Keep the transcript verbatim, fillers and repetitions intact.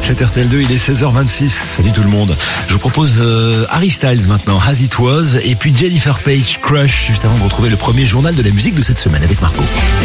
C'est R T L deux, il est seize heures vingt-six. Salut tout le monde. Je vous propose euh, Harry Styles maintenant, As It Was, et puis Jennifer Page, Crush, juste avant de retrouver le premier journal de la musique de cette semaine avec Marco.